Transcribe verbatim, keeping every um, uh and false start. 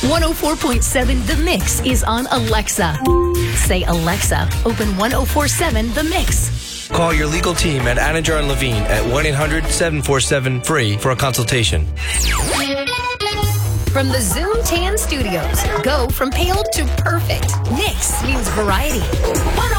one oh four point seven The Mix is on Alexa. Say, Alexa, open one oh four point seven The Mix. Call your legal team at Anninger and Levine at one eight hundred seven four seven free for a consultation. From the Zoom Tan Studios, go from pale to perfect. Mix means variety.